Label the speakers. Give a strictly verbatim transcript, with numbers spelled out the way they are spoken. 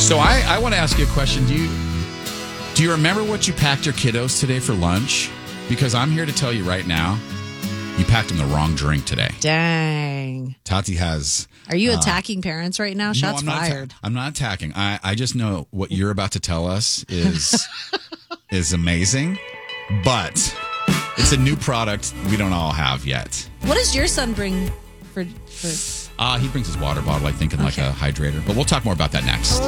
Speaker 1: So I, I want to ask you a question. Do you do you remember what you packed your kiddos today for lunch? Because I'm here to tell you right now, you packed them the wrong drink today.
Speaker 2: Dang.
Speaker 1: Tati has...
Speaker 2: Are you
Speaker 1: uh,
Speaker 2: attacking parents right now? Shots
Speaker 1: no, I'm
Speaker 2: fired.
Speaker 1: Not, I'm not attacking. I, I just know what you're about to tell us is is amazing, but it's a new product we don't all have yet.
Speaker 2: What does your son bring for... for...
Speaker 1: Uh, he brings his water bottle, I think, in like
Speaker 2: Okay.
Speaker 1: a hydrator. But we'll talk more about that next.